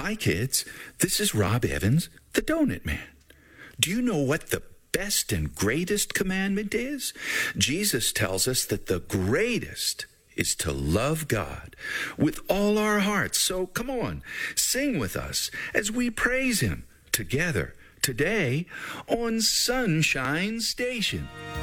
Hi, kids. This is Rob Evans, the Donut Man. Do you know what the best and greatest commandment is? Jesus tells us that the greatest is to love God with all our hearts. So come on, sing with us as we praise Him together today on Sunshine Station.